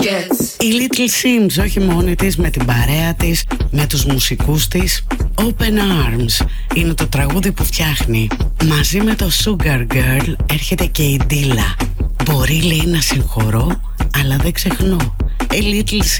Η Little Sims, όχι μόνη της, με την παρέα της, με τους μουσικούς της. Open Arms είναι το τραγούδι που φτιάχνει. Μαζί με το Sugar Girl έρχεται και η Dilla. Μπορεί, λέει, να συγχωρώ, αλλά δεν ξεχνώ. A Little Sims.